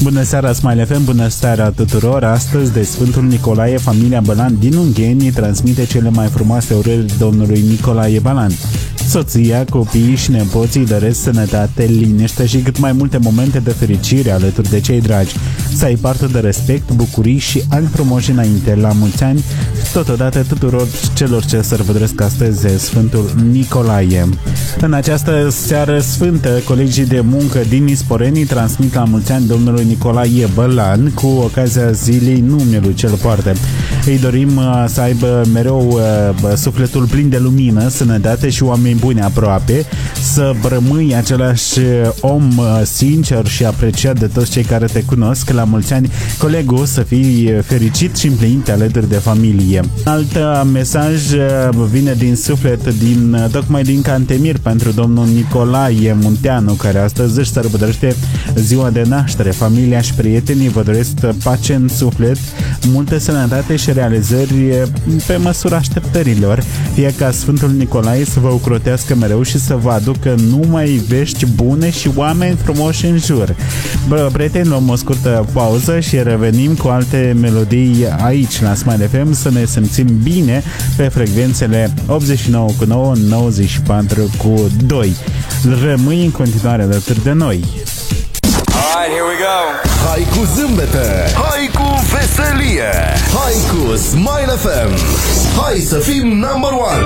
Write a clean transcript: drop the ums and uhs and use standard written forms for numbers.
Bună seara, Smile FM, bună seara tuturor. Astăzi, de Sfântul Nicolae, familia Bălan din Ungheni transmite cele mai frumoase urări domnului Nicolae Bălan. Soția, copiii și nepoții doresc sănătate, liniște și cât mai multe momente de fericire alături de cei dragi. Să ai parte de respect, bucurii și ani frumoși înainte, la mulți ani, totodată tuturor celor ce sărbătoresc astăzi Sfântul Nicolae. În această seară sfântă, colegii de muncă din Isporeni transmit la mulți ani domnului Nicolae Bălan cu ocazia zilei numelui ce-l poartă. Îi dorim să aibă mereu sufletul plin de lumină, sănătate și oameni buni aproape, să rămâi același om sincer și apreciat de toți cei care te cunosc. La mulți ani, colegul, să fii fericit și împlinit alături de familie. Alt mesaj vine din suflet, tocmai din Cantemir, pentru domnul Nicolae Munteanu, care astăzi își sărbătorește ziua de naștere. Familia și prietenii vă doresc pace în suflet, multă sănătate și realizări pe măsura așteptărilor. Fie ca Sfântul Nicolae să vă ocrotească mereu și să vă aducă numai vești bune și oameni frumoși în jur. Prieteni, luăm o scurtă pauză și revenim cu alte melodii aici la Smile FM, să ne simțim bine pe frecvențele 89,9, 94,2. Rămâi în continuare alături de noi. Alright, here we go. Hai cu zâmbete, hai cu veselie, hai cu Smile FM. Hai să fim number one.